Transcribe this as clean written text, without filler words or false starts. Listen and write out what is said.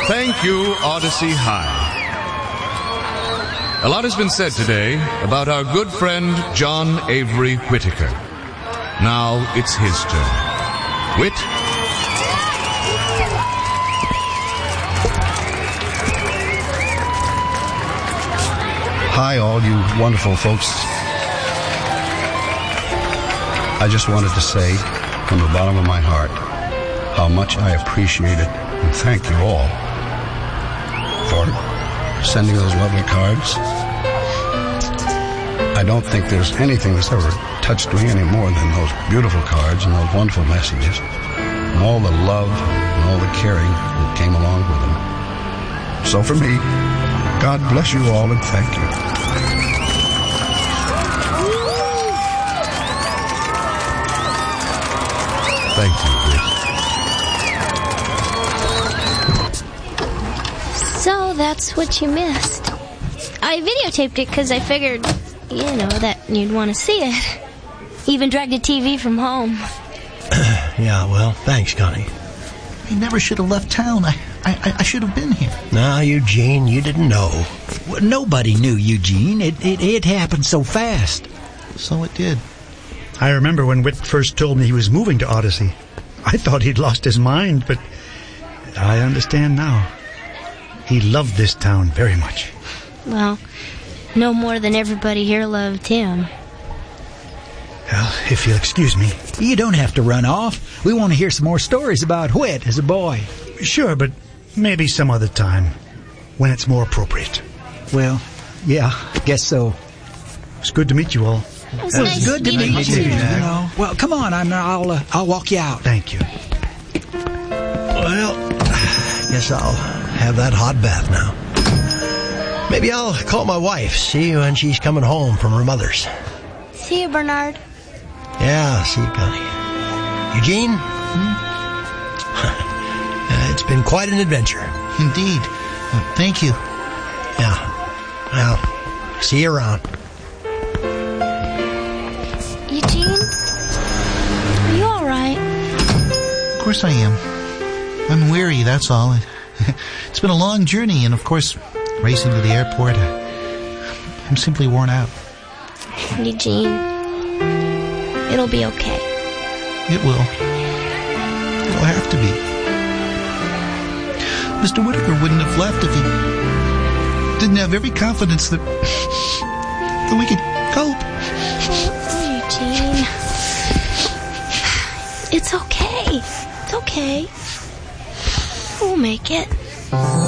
Thank you, Odyssey High. A lot has been said today about our good friend John Avery Whittaker. Now it's his turn. Whit? Hi, all you wonderful folks. I just wanted to say, from the bottom of my heart, how much I appreciate it, and thank you all for sending those lovely cards. I don't think there's anything that's ever touched me any more than those beautiful cards and those wonderful messages, and all the love and all the caring that came along with them. So for me, God bless you all and thank you. Thank you, Whit. So that's what you missed. I videotaped it because I figured, that you'd want to see it. Even dragged a TV from home. Yeah, well, thanks, Connie. I never should have left town. I should have been here. No, Eugene, you didn't know. Well, nobody knew, Eugene. It happened so fast. So it did. I remember when Whit first told me he was moving to Odyssey. I thought he'd lost his mind, but I understand now. He loved this town very much. Well, no more than everybody here loved him. Well, if you'll excuse me. You don't have to run off. We want to hear some more stories about Whit as a boy. Sure, but maybe some other time, when it's more appropriate. Well, yeah, I guess so. It's good to meet you all. It's nice good to meet you. Well, come on, I'll walk you out. Thank you. Well, guess I'll have that hot bath now. Maybe I'll call my wife, see when she's coming home from her mother's. See you, Bernard. Yeah, see you, Connie. Eugene? It's been quite an adventure. Indeed. Thank you. Yeah. Well, see you around. Eugene? Are you all right? Of course I am. I'm weary, that's all. It's been a long journey, and of course, racing to the airport, I'm simply worn out. Eugene, it'll be okay. It will. It'll have to be. Mr. Whittaker wouldn't have left if he didn't have every confidence that we could cope. Eugene. It's okay. It's okay. We'll make it.